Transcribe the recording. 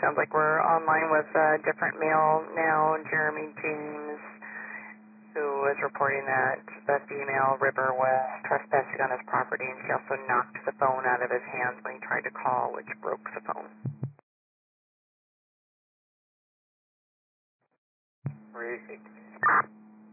sounds like we're online with a different male now, Jeremy James, who was reporting that the female River was trespassing on his property, and she also knocked the phone out of his hands when he tried to call, which broke the phone. Where is it?